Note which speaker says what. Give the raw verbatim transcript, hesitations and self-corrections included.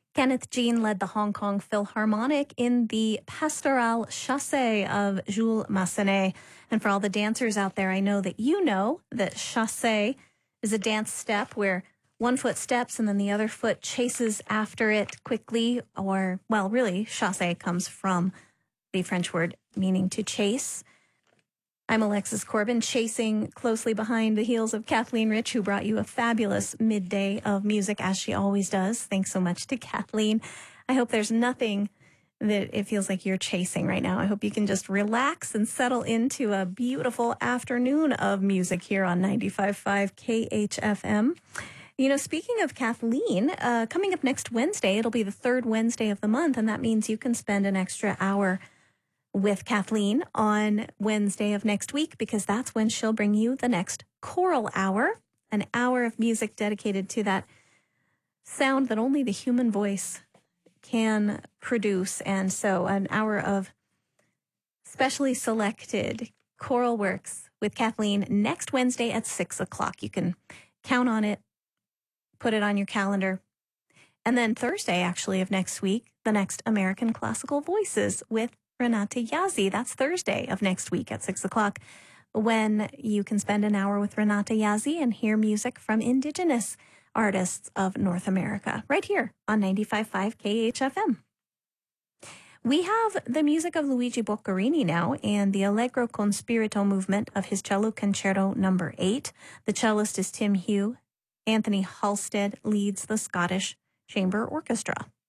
Speaker 1: Kenneth Jean led the Hong Kong Philharmonic in the Pastoral Chassé of Jules Massenet. And for all the dancers out there, I know that you know that chassé is a dance step where one foot steps and then the other foot chases after it quickly. Or, well, really, chassé comes from the French word meaning to chase. I'm Alexis Corbin, chasing closely behind the heels of Kathleen Rich, who brought you a fabulous midday of music, as she always does. Thanks so much to Kathleen. I hope there's nothing that it feels like you're chasing right now. I hope you can just relax and settle into a beautiful afternoon of music here on ninety-five point five K H F M. You know, speaking of Kathleen, uh, coming up next Wednesday, it'll be the third Wednesday of the month, and that means you can spend an extra hour with Kathleen on Wednesday of next week, because that's when she'll bring you the next Choral Hour, an hour of music dedicated to that sound that only the human voice can produce. And so an hour of specially selected choral works with Kathleen next Wednesday at six o'clock. You can count on it, put it on your calendar. And then Thursday, actually, of next week, the next American Classical Voices with Renata Yazzie. That's Thursday of next week at six o'clock, when you can spend an hour with Renata Yazzie and hear music from Indigenous artists of North America, right here on ninety-five point five K H F M. We have the music of Luigi Boccherini now, and the Allegro con Spirito movement of his cello concerto number eight. The cellist is Tim Hugh. Anthony Halstead leads the Scottish Chamber Orchestra.